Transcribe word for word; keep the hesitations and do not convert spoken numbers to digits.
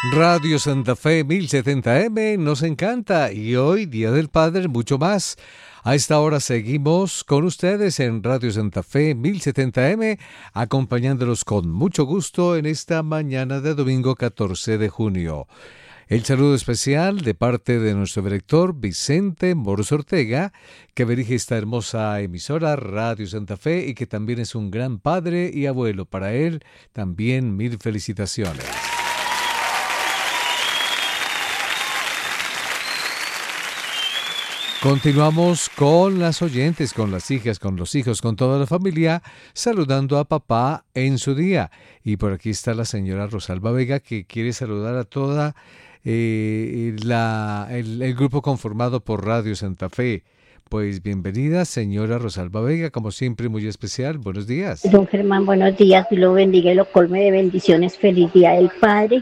Radio Santa Fe mil setenta eme nos encanta y hoy, Día del Padre, mucho más. A esta hora seguimos con ustedes en Radio Santa Fe mil setenta eme, acompañándolos con mucho gusto en esta mañana de domingo catorce de junio. El saludo especial de parte de nuestro director Vicente Moros Ortega, que dirige esta hermosa emisora Radio Santa Fe y que también es un gran padre y abuelo. Para él también mil felicitaciones. Continuamos con las oyentes, con las hijas, con los hijos, con toda la familia, saludando a papá en su día. Y por aquí está la señora Rosalba Vega, que quiere saludar a toda eh, la, el, el grupo conformado por Radio Santa Fe. Pues bienvenida, señora Rosalba Vega, como siempre muy especial. Buenos días. Don Germán, buenos días. Dios lo bendiga y lo colme de bendiciones. Feliz Día del Padre.